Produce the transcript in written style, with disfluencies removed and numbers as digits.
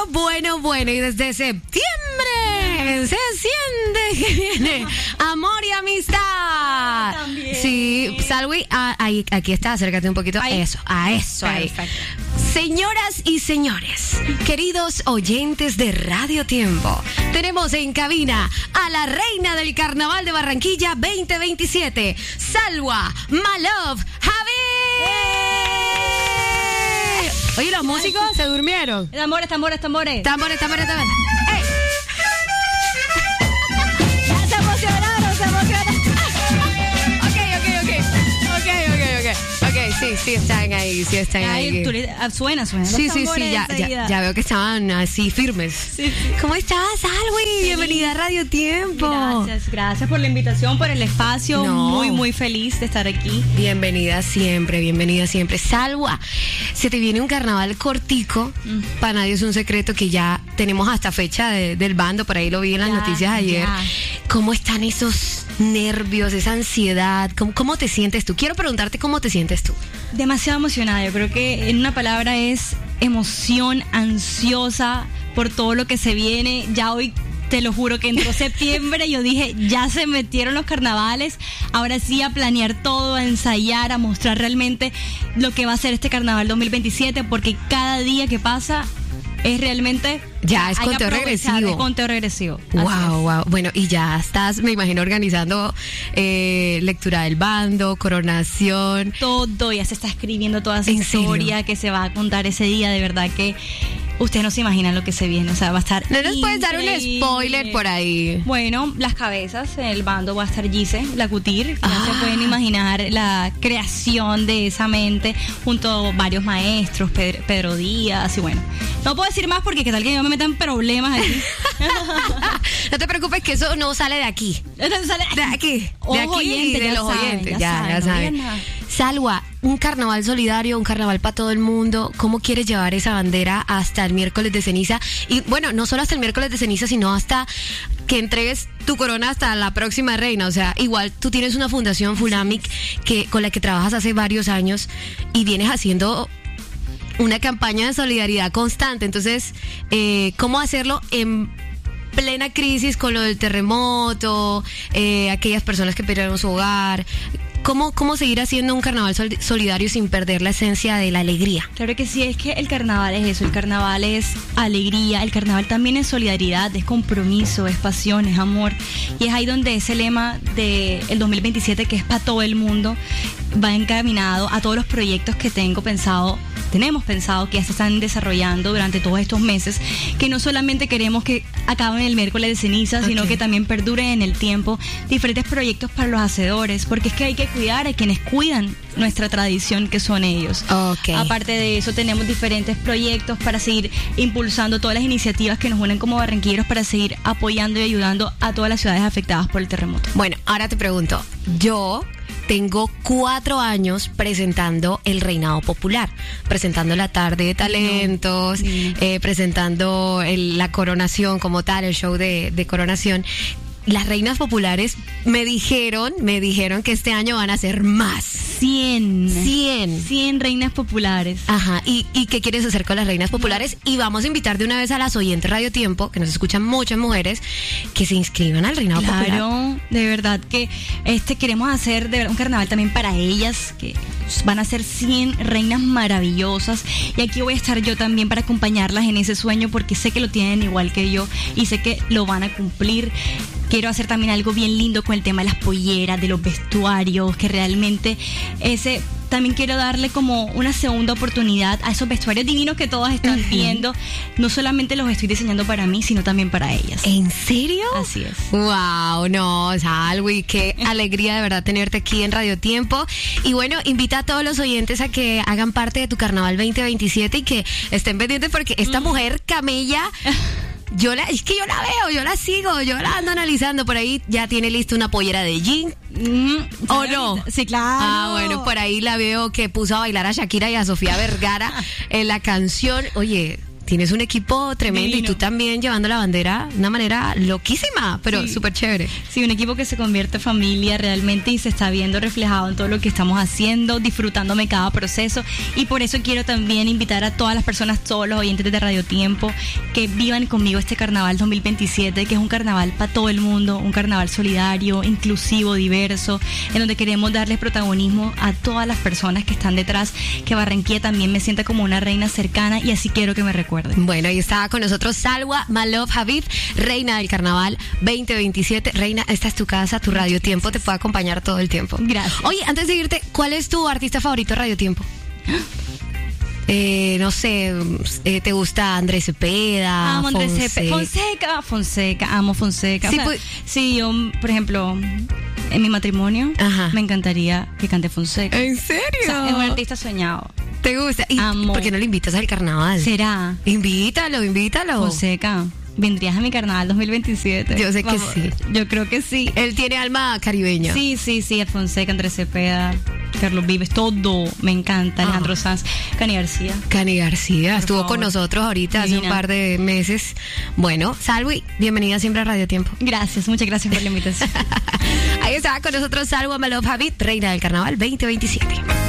Bueno, y desde septiembre se siente que viene amor y amistad. También. Sí, Salwi, ahí, aquí está, acércate un poquito. Ahí. A eso, ahí. Señoras y señores, queridos oyentes de Radio Tiempo, tenemos en cabina a la reina del Carnaval de Barranquilla 2027, Salwa Malov Javi. Oye, los músicos se durmieron. Tambores. Tambores. ¡Ey! Ya se emocionaron. Ok, sí están ahí. Suena. Sí, ya veo que estaban así firmes. Sí. ¿Cómo estás, Salwi? Bienvenida a Radio Tiempo. Gracias por la invitación, por el espacio. No. Muy feliz de estar aquí. Bienvenida siempre. Salwa, se te viene un carnaval cortico. Para nadie es un secreto que ya tenemos hasta fecha del bando. Por ahí lo vi en las noticias ayer. Ya. ¿Cómo están esos nervios, esa ansiedad? ¿Cómo te sientes tú? Quiero preguntarte cómo te sientes tú. Demasiado emocionada. Yo creo que en una palabra es emoción, ansiosa por todo lo que se viene. Ya hoy, te lo juro, que entró septiembre y yo dije, ya se metieron los carnavales. Ahora sí, a planear todo, a ensayar, a mostrar realmente lo que va a ser este carnaval 2027, porque cada día que pasa es realmente... Ya, es hay que conteo aprovechar, regresivo. Es conteo regresivo. Así es. Wow. Bueno, y ya estás, me imagino, organizando lectura del bando, coronación. Todo, ya se está escribiendo toda esa ¿En serio? historia que se va a contar ese día. De verdad que ustedes no se imaginan lo que se viene. O sea, va a estar ¿No nos puedes dar un increíble. spoiler por ahí? Bueno, las cabezas, en el bando va a estar Gise, la Cutir. Ya se pueden imaginar la creación de esa mente junto a varios maestros, Pedro Díaz y bueno. No puedo decir más porque qué tal que yo me metan problemas aquí. No te preocupes que eso no sale de aquí. De aquí. Oyentes, de ya los saben, oyentes. ya Ya saben, no saben. digan nada. Salwa, un carnaval solidario, un carnaval para todo el mundo. ¿Cómo quieres llevar esa bandera hasta el miércoles de ceniza? Y bueno, no solo hasta el miércoles de ceniza, sino hasta que entregues tu corona hasta la próxima reina. O sea, igual tú tienes una fundación Fulamic con la que trabajas hace varios años y vienes haciendo una campaña de solidaridad constante. Entonces, ¿cómo hacerlo en plena crisis con lo del terremoto, aquellas personas que perdieron su hogar? ¿Cómo seguir haciendo un carnaval solidario sin perder la esencia de la alegría? Claro que sí, es que el carnaval es eso, el carnaval es alegría, el carnaval también es solidaridad, es compromiso, es pasión, es amor. Y es ahí donde ese lema del 2027, que es para todo el mundo, va encaminado a todos los proyectos que tenemos pensado que ya se están desarrollando durante todos estos meses, que no solamente queremos que acaben el miércoles de ceniza, sino que también perduren en el tiempo diferentes proyectos para los hacedores, porque es que hay que cuidar a quienes cuidan nuestra tradición, que son ellos. Okay. Aparte de eso, tenemos diferentes proyectos para seguir impulsando todas las iniciativas que nos unen como barranquilleros para seguir apoyando y ayudando a todas las ciudades afectadas por el terremoto. Bueno, ahora te pregunto, yo tengo 4 años presentando el Reinado Popular, presentando la tarde de talentos, presentando la coronación como tal, el show de coronación. Las reinas populares me dijeron que este año van a ser más. 100 reinas populares. Ajá, ¿y qué quieres hacer con las reinas populares? Y vamos a invitar de una vez a las oyentes Radio Tiempo, que nos escuchan muchas mujeres, que se inscriban al Reinado Popular. Claro, de verdad que queremos hacer de verdad un carnaval también para ellas, que van a ser 100 reinas maravillosas. Y aquí voy a estar yo también para acompañarlas en ese sueño, porque sé que lo tienen igual que yo y sé que lo van a cumplir. Quiero hacer también algo bien lindo con el tema de las polleras, de los vestuarios, que realmente también quiero darle como una segunda oportunidad a esos vestuarios divinos que todas están viendo. No solamente los estoy diseñando para mí, sino también para ellas. ¿En serio? Así es. Wow, no, Salwi, qué alegría de verdad tenerte aquí en Radio Tiempo. Y bueno, invita a todos los oyentes a que hagan parte de tu Carnaval 2027 y que estén pendientes porque esta mujer camella... Es que yo la veo, yo la sigo, yo la ando analizando. Por ahí ya tiene lista una pollera de jean. ¿O no? Sí, claro. Ah, bueno, por ahí la veo que puso a bailar a Shakira y a Sofía Vergara en la canción. Oye, tienes un equipo tremendo. Divino. Y tú también llevando la bandera de una manera loquísima, pero Sí. súper chévere. Sí, un equipo que se convierte en familia realmente y se está viendo reflejado en todo lo que estamos haciendo, disfrutándome cada proceso. Y por eso quiero también invitar a todas las personas, todos los oyentes de Radio Tiempo, que vivan conmigo este carnaval 2027, que es un carnaval para todo el mundo, un carnaval solidario, inclusivo, diverso, en donde queremos darles protagonismo a todas las personas que están detrás, que Barranquilla también me sienta como una reina cercana y así quiero que me recuerden. Bueno, ahí está con nosotros Salwa Malov Habib, reina del carnaval 2027. Reina, esta es tu casa, tu Radio Tiempo te puede acompañar todo el tiempo. Gracias. Oye, antes de irte, ¿cuál es tu artista favorito de Radio Tiempo? No sé, ¿te gusta Andrés Cepeda? Amo Andrés Cepeda. Fonseca, amo Fonseca. Sí, O sea, pues- sí, yo, por ejemplo, en mi matrimonio, Ajá. me encantaría que cante Fonseca. ¿En serio? O sea, es un artista soñado. ¿Te gusta? ¿Y Amo. por qué no le invitas al carnaval? ¿Será? Invítalo. Fonseca, ¿vendrías a mi carnaval 2027? Yo sé que sí. Yo creo que sí. Él tiene alma caribeña. Sí, Fonseca, Andrés Cepeda, Carlos Vives, todo me encanta. Alejandro Sanz, Cani García. Cani García Por estuvo favor. con nosotros ahorita hace un Divina. par de meses. Bueno, Salwi, bienvenida siempre a Radio Tiempo. Gracias, muchas gracias por la invitación. Ahí está con nosotros Salwa Malov Habib, reina del carnaval 2027.